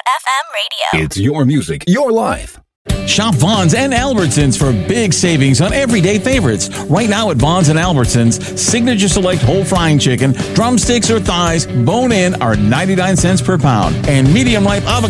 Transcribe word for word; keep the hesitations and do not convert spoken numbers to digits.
F M radio. It's your music, your life. Shop Vaughn's and Albertsons for big savings on everyday favorites. Right now at Vaughn's and Albertsons, Signature Select whole frying chicken, drumsticks or thighs, bone-in are ninety-nine cents per pound. And medium ripe avocado